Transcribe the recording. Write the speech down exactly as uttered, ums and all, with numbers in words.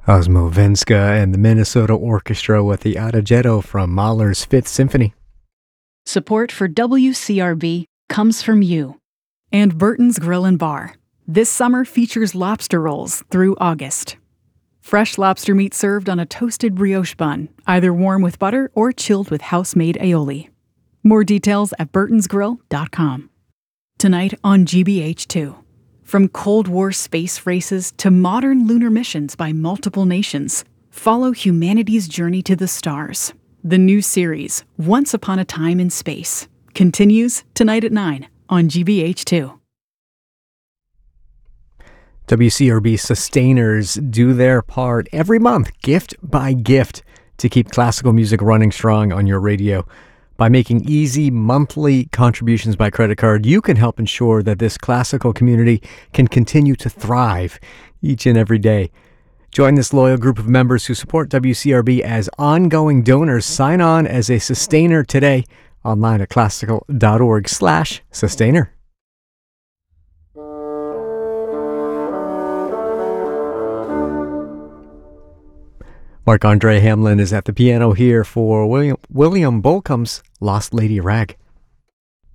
Osmo Venska and the Minnesota Orchestra with the Adagietto from Mahler's Fifth Symphony. Support for W C R B comes from you. And Burton's Grill and Bar. This summer features lobster rolls through August. Fresh lobster meat served on a toasted brioche bun, either warm with butter or chilled with house-made aioli. More details at burtons grill dot com. Tonight on G B H two. From Cold War space races to modern lunar missions by multiple nations, follow humanity's journey to the stars. The new series, Once Upon a Time in Space, continues tonight at nine on G B H two. W C R B sustainers do their part every month, gift by gift, to keep classical music running strong on your radio. By making easy monthly contributions by credit card, you can help ensure that this classical community can continue to thrive each and every day. Join this loyal group of members who support W C R B as ongoing donors. Sign on as a sustainer today online at classical.org slash sustainer. Marc-Andre Hamelin is at the piano here for William, William Bolcom's Lost Lady Rag.